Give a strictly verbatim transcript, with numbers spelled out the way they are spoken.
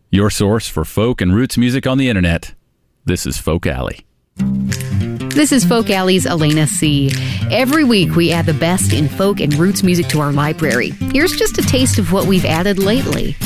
your source for folk and roots music on the internet. This is Folk Alley. This is Folk Alley's Elena C. Every week we add the best in folk and roots music to our library. Here's just a taste of what we've added lately.